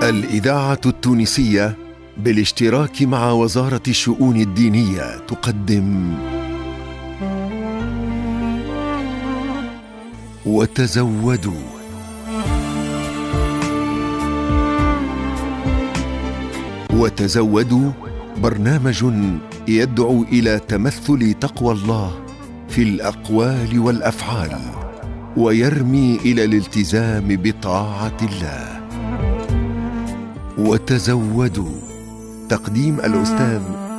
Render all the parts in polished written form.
الإذاعة التونسية بالاشتراك مع وزارة الشؤون الدينية تقدم وتزودوا. وتزودوا برنامج يدعو إلى تمثل تقوى الله في الأقوال والأفعال، ويرمي إلى الالتزام بطاعة الله. وتزودوا، تقديم الأستاذ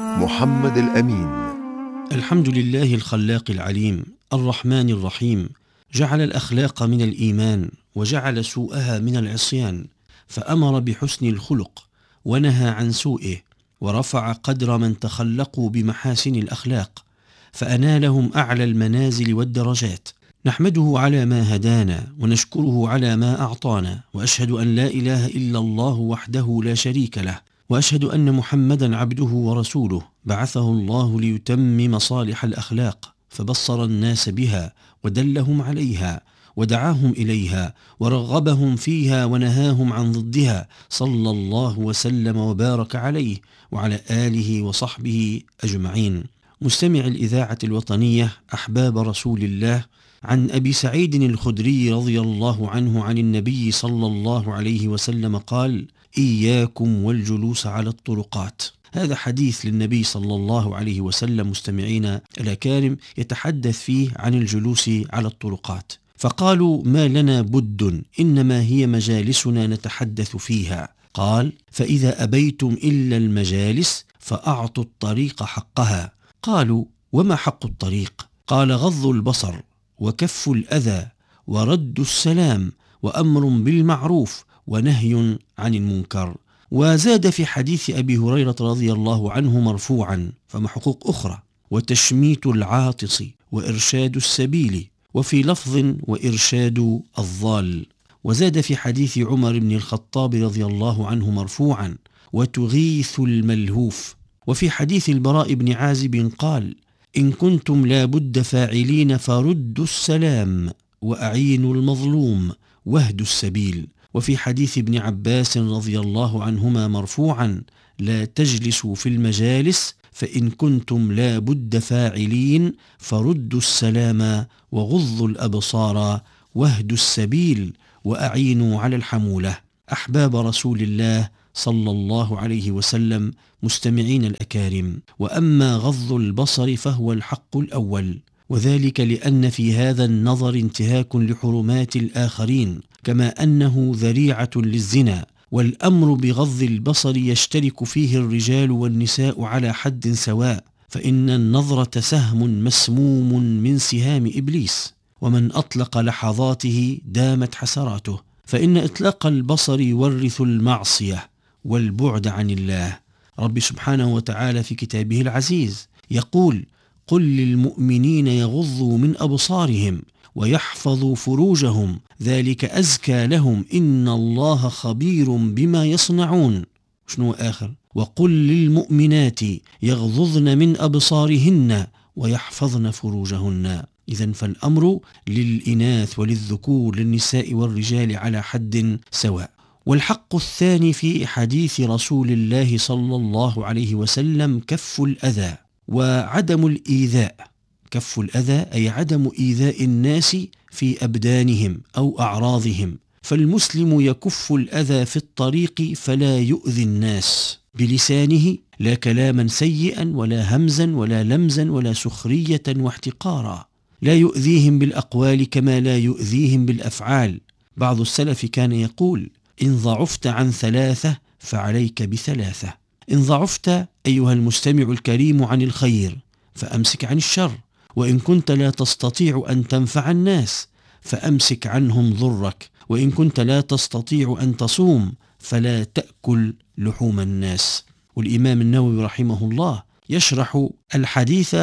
محمد الأمين. الحمد لله الخلاق العليم الرحمن الرحيم، جعل الأخلاق من الإيمان وجعل سوءها من العصيان، فأمر بحسن الخلق ونهى عن سوءه، ورفع قدر من تخلقوا بمحاسن الأخلاق فأنالهم أعلى المنازل والدرجات. نحمده على ما هدانا ونشكره على ما أعطانا، وأشهد أن لا إله إلا الله وحده لا شريك له، وأشهد أن محمدا عبده ورسوله بعثه الله ليتمم صالح الأخلاق، فبصر الناس بها ودلهم عليها ودعاهم إليها ورغبهم فيها ونهاهم عن ضدها، صلى الله وسلم وبارك عليه وعلى آله وصحبه أجمعين. مستمع الإذاعة الوطنية، أحباب رسول الله، عن أبي سعيد الخدري رضي الله عنه عن النبي صلى الله عليه وسلم قال: إياكم والجلوس على الطرقات. هذا حديث للنبي صلى الله عليه وسلم مستمعين الأكارم، يتحدث فيه عن الجلوس على الطرقات. فقالوا: ما لنا بد، إنما هي مجالسنا نتحدث فيها. قال: فإذا أبيتم إلا المجالس فأعطوا الطريق حقها. قالوا: وما حق الطريق؟ قال: غض البصر وكف الأذى ورد السلام وأمر بالمعروف ونهي عن المنكر. وزاد في حديث أبي هريرة رضي الله عنه مرفوعا: فما حقوق أخرى؟ وتشميت العاطس وإرشاد السبيل، وفي لفظ وإرشاد الضال. وزاد في حديث عمر بن الخطاب رضي الله عنه مرفوعا: وتغيث الملهوف. وفي حديث البراء بن عازب قال: إن كنتم لا بد فاعلين فردوا السلام وأعينوا المظلوم واهدوا السبيل. وفي حديث ابن عباس رضي الله عنهما مرفوعا: لا تجلسوا في المجالس فإن كنتم لا بد فاعلين فردوا السلام وغضوا الأبصار واهدوا السبيل وأعينوا على الحمولة. أحباب رسول الله صلى الله عليه وسلم، مستمعين الأكارم، وأما غض البصر فهو الحق الأول، وذلك لأن في هذا النظر انتهاك لحرمات الآخرين، كما أنه ذريعة للزنا. والأمر بغض البصر يشترك فيه الرجال والنساء على حد سواء، فإن النظرة سهم مسموم من سهام إبليس، ومن أطلق لحظاته دامت حسراته، فإن إطلاق البصر يورث المعصية والبعد عن الله. رب سبحانه وتعالى في كتابه العزيز يقول: قل للمؤمنين يغضوا من أبصارهم ويحفظوا فروجهم ذلك أزكى لهم إن الله خبير بما يصنعون. شنو آخر؟ وقل للمؤمنات يغضضن من أبصارهن ويحفظن فروجهن. إذن فالأمر للإناث وللذكور، للنساء والرجال على حد سواء. والحق الثاني في حديث رسول الله صلى الله عليه وسلم كف الأذى وعدم الإيذاء. كف الأذى أي عدم إيذاء الناس في أبدانهم أو أعراضهم، فالمسلم يكف الأذى في الطريق فلا يؤذي الناس بلسانه، لا كلاما سيئا ولا همزا ولا لمزا ولا سخرية واحتقارا، لا يؤذيهم بالأقوال كما لا يؤذيهم بالأفعال. بعض السلف كان يقول: إن ضعفت عن ثلاثة فعليك بثلاثة. إن ضعفت أيها المستمع الكريم عن الخير فأمسك عن الشر، وإن كنت لا تستطيع أن تنفع الناس فأمسك عنهم ضرك، وإن كنت لا تستطيع أن تصوم فلا تأكل لحوم الناس. والإمام النووي رحمه الله يشرح الحديث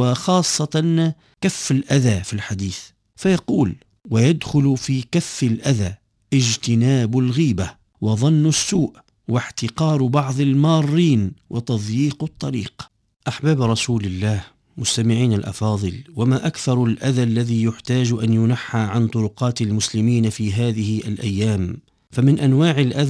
وخاصة كف الأذى في الحديث، فيقول: ويدخل في كف الأذى اجتناب الغيبة وظن السوء واحتقار بعض المارين وتضييق الطريق. أحباب رسول الله، مستمعين الأفاضل، وما أكثر الأذى الذي يحتاج أن ينحى عن طرقات المسلمين في هذه الأيام. فمن أنواع الأذى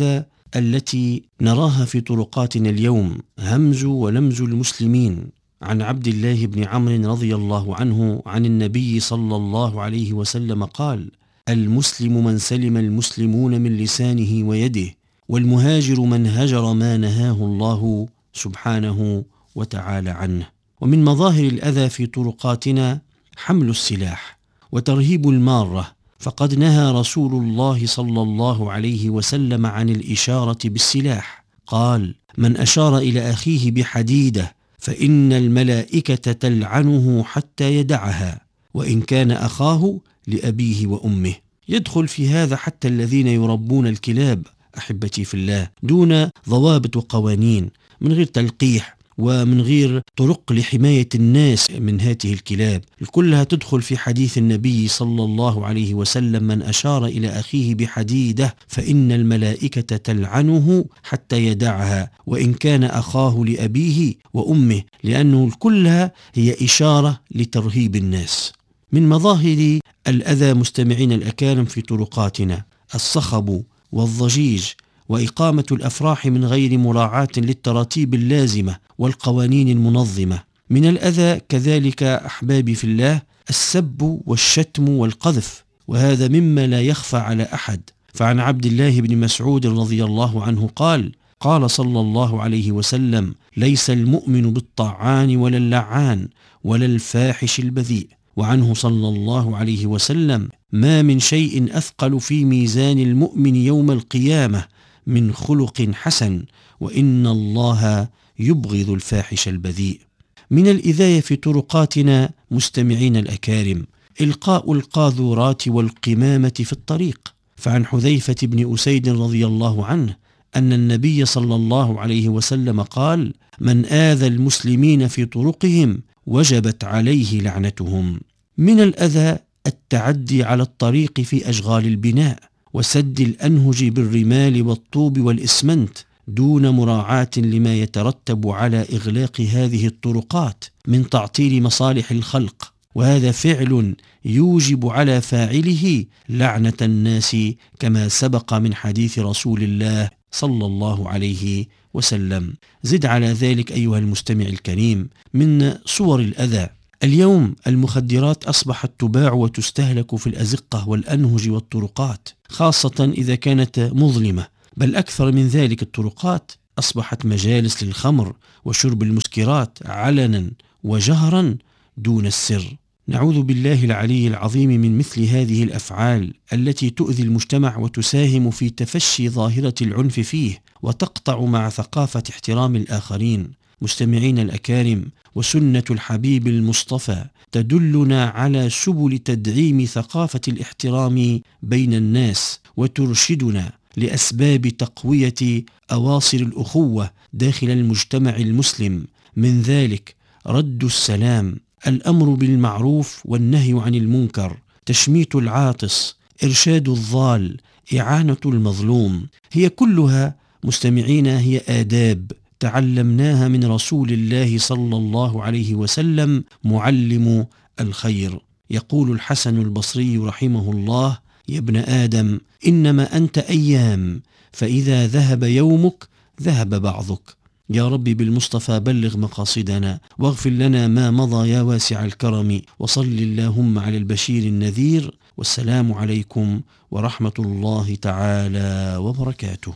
التي نراها في طرقاتنا اليوم همز ولمز المسلمين. عن عبد الله بن عمرو رضي الله عنه عن النبي صلى الله عليه وسلم قال: المسلم من سلم المسلمون من لسانه ويده، والمهاجر من هجر ما نهاه الله سبحانه وتعالى عنه. ومن مظاهر الأذى في طرقاتنا حمل السلاح وترهيب المارة، فقد نهى رسول الله صلى الله عليه وسلم عن الإشارة بالسلاح. قال: من أشار إلى أخيه بحديدة فإن الملائكة تلعنه حتى يدعها، وإن كان أخاه لأبيه وأمه. يدخل في هذا حتى الذين يربون الكلاب أحبتي في الله دون ضوابط وقوانين، من غير تلقيح ومن غير طرق لحماية الناس من هذه الكلاب، كلها تدخل في حديث النبي صلى الله عليه وسلم: من أشار إلى أخيه بحديدة فإن الملائكة تلعنه حتى يدعها، وإن كان أخاه لأبيه وأمه، لأنه كلها هي إشارة لترهيب الناس. من مظاهر الأذى مستمعين الأكارم في طرقاتنا الصخب والضجيج وإقامة الأفراح من غير مراعاة للتراتيب اللازمة والقوانين المنظمة. من الأذى كذلك أحبابي في الله السب والشتم والقذف، وهذا مما لا يخفى على أحد. فعن عبد الله بن مسعود رضي الله عنه قال: قال صلى الله عليه وسلم: ليس المؤمن بالطعان ولا اللعان ولا الفاحش البذيء. وعنه صلى الله عليه وسلم: ما من شيء أثقل في ميزان المؤمن يوم القيامة من خلق حسن، وإن الله يبغض الفاحش البذيء. من الإذاية في طرقاتنا مستمعين الأكارم إلقاء القاذورات والقمامة في الطريق. فعن حذيفة بن أسيد رضي الله عنه أن النبي صلى الله عليه وسلم قال: من آذى المسلمين في طرقهم وجبت عليه لعنتهم. من الأذى التعدي على الطريق في أشغال البناء وسد الأنهج بالرمال والطوب والإسمنت دون مراعاة لما يترتب على إغلاق هذه الطرقات من تعطيل مصالح الخلق، وهذا فعل يوجب على فاعله لعنة الناس، كما سبق من حديث رسول الله صلى الله عليه وسلم. زد على ذلك أيها المستمع الكريم من صور الأذى. اليوم المخدرات أصبحت تباع وتستهلك في الأزقة والأنهج والطرقات، خاصة إذا كانت مظلمة، بل أكثر من ذلك الطرقات أصبحت مجالس للخمر وشرب المسكرات علنا وجهرا دون السر. نعوذ بالله العلي العظيم من مثل هذه الأفعال التي تؤذي المجتمع وتساهم في تفشي ظاهرة العنف فيه وتقطع مع ثقافة احترام الآخرين. مستمعين الأكارم، وسنة الحبيب المصطفى تدلنا على سبل تدعيم ثقافة الاحترام بين الناس، وترشدنا لأسباب تقوية أواصر الأخوة داخل المجتمع المسلم. من ذلك رد السلام، الأمر بالمعروف والنهي عن المنكر، تشميت العاطس، إرشاد الضال، إعانة المظلوم. هي كلها مستمعين هي آداب تعلمناها من رسول الله صلى الله عليه وسلم معلم الخير. يقول الحسن البصري رحمه الله: يا ابن آدم إنما أنت أيام، فإذا ذهب يومك ذهب بعضك. يا رب بالمصطفى بلغ مقاصدنا واغفر لنا ما مضى يا واسع الكرم، وصل اللهم على البشير النذير. والسلام عليكم ورحمة الله تعالى وبركاته.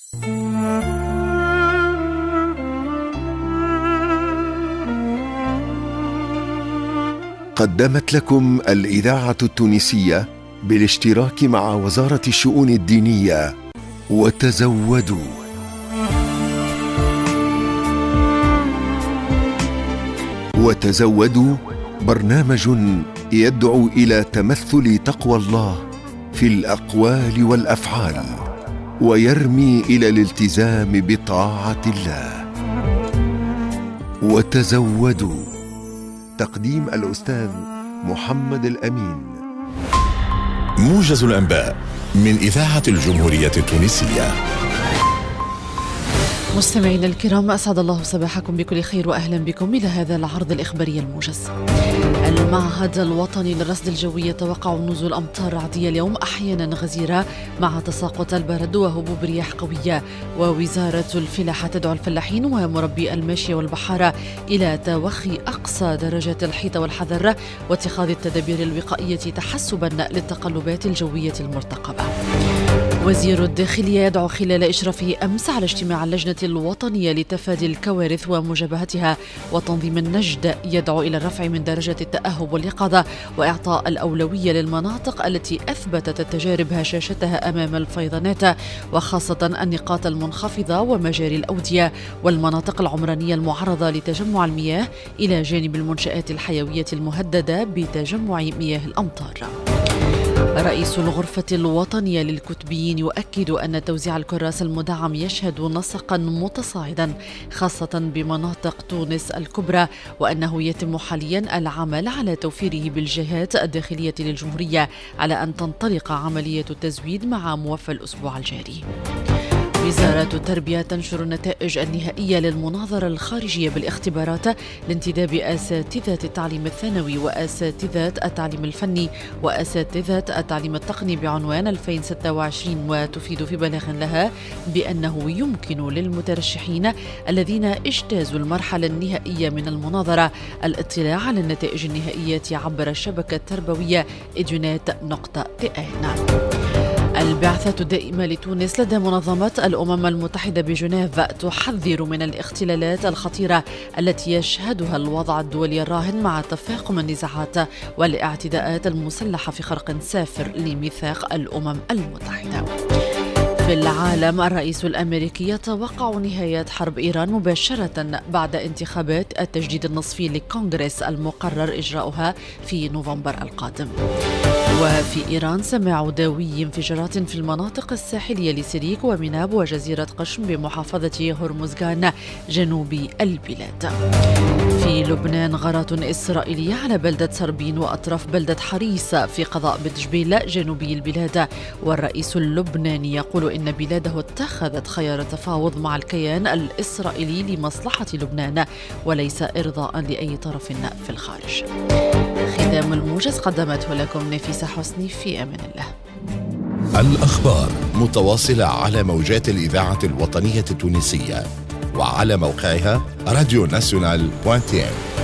قدمت لكم الإذاعة التونسية بالاشتراك مع وزارة الشؤون الدينية وتزودوا. وتزودوا برنامج يدعو إلى تمثل تقوى الله في الأقوال والأفعال، ويرمي إلى الالتزام بطاعة الله. وتزودوا، تقديم الأستاذ محمد الأمين. موجز الأنباء من إذاعة الجمهورية التونسية. مستمعينا الكرام، أسعد الله صباحكم بكل خير وأهلا بكم إلى هذا العرض الإخباري الموجز. المعهد الوطني للرصد الجوي يتوقع نزول أمطار رعدية اليوم أحيانا غزيرة مع تساقط البرد وهبوب رياح قوية. ووزارة الفلاحة تدعو الفلاحين ومربي الماشية والبحارة إلى توخي أقصى درجات الحيطة والحذر واتخاذ التدابير الوقائية تحسبا للتقلبات الجوية المرتقبة. وزير الداخلية يدعو خلال إشرافه أمس على اجتماع اللجنة الوطنية لتفادي الكوارث ومجابهتها وتنظيم النجد يدعو إلى الرفع من درجة التأهب واليقظة وإعطاء الأولوية للمناطق التي أثبتت التجارب هشاشتها أمام الفيضانات، وخاصة النقاط المنخفضة ومجاري الأودية والمناطق العمرانية المعرضة لتجمع المياه إلى جانب المنشآت الحيوية المهددة بتجمع مياه الأمطار. رئيس الغرفة الوطنية للكتبيين يؤكد أن توزيع الكراس المدعم يشهد نسقا متصاعدا خاصة بمناطق تونس الكبرى، وأنه يتم حاليا العمل على توفيره بالجهات الداخلية للجمهورية على أن تنطلق عملية التزويد مع موفى الأسبوع الجاري. وزارة التربية تنشر النتائج النهائية للمناظرة الخارجية بالاختبارات لانتداب أساتذة التعليم الثانوي وأساتذة التعليم الفني وأساتذة التعليم التقني بعنوان 2026، وتفيد في بلاغ لها بأنه يمكن للمترشحين الذين اجتازوا المرحلة النهائية من المناظرة الاطلاع على النتائج النهائية عبر الشبكة التربوية edunet.tn. البعثة الدائمة لتونس لدى منظمة الأمم المتحدة بجنيف تحذر من الاختلالات الخطيرة التي يشهدها الوضع الدولي الراهن مع تفاقم النزاعات والاعتداءات المسلحة في خرق سافر لميثاق الأمم المتحدة. في العالم، الرئيس الأمريكي يتوقع نهاية حرب إيران مباشرة بعد انتخابات التجديد النصفي للكونغرس المقرر إجراؤها في نوفمبر القادم. وفي إيران، سماع داوي انفجارات في المناطق الساحلية لسيريك ومناب وجزيرة قشم بمحافظة هرمزغان جنوب البلاد. في لبنان، غارات إسرائيلية على بلدة سربين وأطراف بلدة حريص في قضاء بتجبيل جنوبي البلاد، والرئيس اللبناني يقول إن بلاده اتخذت خيار التفاوض مع الكيان الإسرائيلي لمصلحة لبنان وليس إرضاء لأي طرف في الخارج. ختام الموجز قدمته لكم نفيسة حسني، في أمان الله. الأخبار متواصلة على موجات الإذاعة الوطنية التونسية وعلى موقعها radionational.tn.